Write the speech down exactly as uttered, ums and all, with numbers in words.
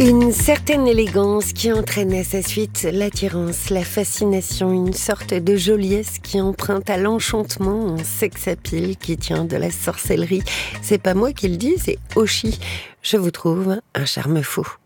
Une certaine élégance qui entraîne à sa suite l'attirance, la fascination, une sorte de joliesse qui emprunte à l'enchantement, un sex-appeal qui tient de la sorcellerie. C'est pas moi qui le dis, c'est Oshi. Je vous trouve un charme fou.